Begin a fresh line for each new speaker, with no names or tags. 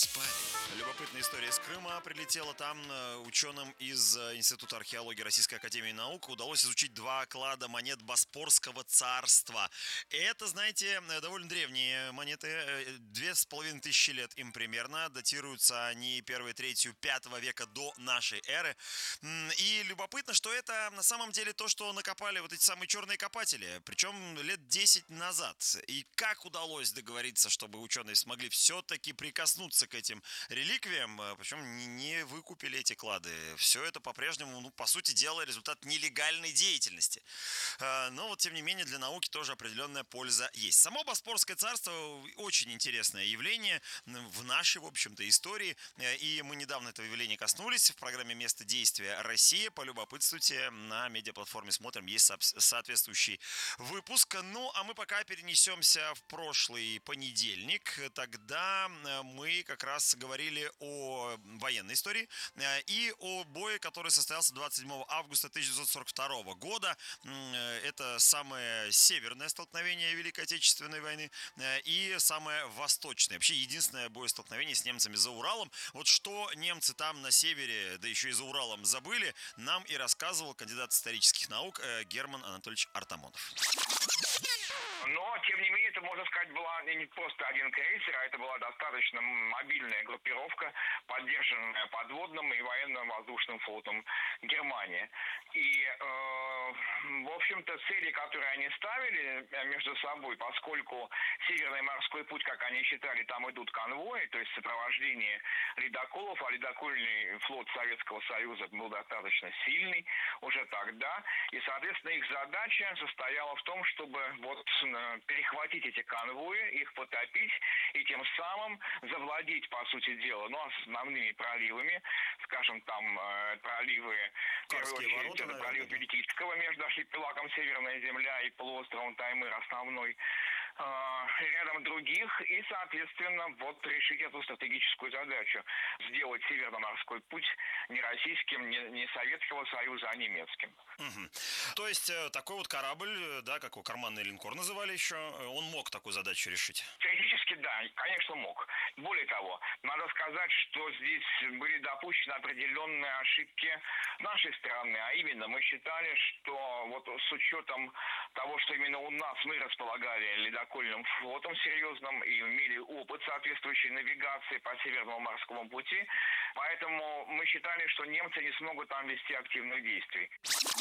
спали. Любопытная история из Крыма прилетела. Там ученым из Института археологии Российской академии наук удалось изучить два клада монет Боспорского царства. И это, знаете, довольно древние монеты. 2500 лет им примерно. Датируются они первой третью 5 века до нашей эры. И любопытно, что это на самом деле то, что накопали вот эти самые черные копатели. Причем лет 10 назад. И как удалось договориться, чтобы ученые смогли все-таки прикоснуться к этим реликвиям, причем не выкупили эти клады. Все это по-прежнему, ну, по сути дела, результат нелегальной деятельности. Но вот, тем не менее, для науки тоже определенная польза есть. Само Боспорское царство очень интересное явление в нашей, в общем-то, истории. И мы недавно этого явления коснулись в программе «Место действия Россия». Полюбопытствуйте, на медиаплатформе «Смотрим» есть соответствующий выпуск. Ну, а мы пока перенесемся в прошлый понедельник. Тогда мы как раз говорили о военной истории и о бое, который состоялся 27 августа 1942 года. Это самое северное столкновение Великой Отечественной войны и самое восточное. Вообще единственное боестолкновение с немцами за Уралом. Вот что немцы там на севере, да еще и за Уралом забыли, нам и рассказывал кандидат исторических наук Герман Анатольевич Артамонов.
Но, тем не менее, это, можно сказать, была не просто один крейсер, а это была достаточно мобильная группировка, поддержанная подводным и военно-воздушным флотом Германии. И, в общем-то, цели, которые они ставили между собой, поскольку Северный морской путь, как они считали, там идут конвои, то есть сопровождение ледоколов, а ледокольный флот Советского Союза был достаточно сильный уже тогда. И, соответственно, их задача состояла в том, чтобы вот перехватить эти конвои, их потопить и тем самым завладеть, по сути дела, ну, основными проливами, скажем, там проливы, в первую очередь, это пролив Бельтийского между архипелагом Северная Земля и полуостровом Таймыр основной, рядом других, и, соответственно, вот решить эту стратегическую задачу, сделать Северно-морской путь не российским, не Советского Союза, а немецким.
Угу. То есть такой вот корабль, да, как его карманный линкор называли еще, он мог такую задачу решить?
Теоретически, да, конечно, мог. Более того, надо сказать, что здесь были допущены определенные ошибки нашей страны, а именно мы считали, что вот с учетом того, что именно у нас мы располагали ледокольным флотом серьезным и имели опыт соответствующей навигации по Северному морскому пути, поэтому мы считали, что немцы не смогут там вести активных действий.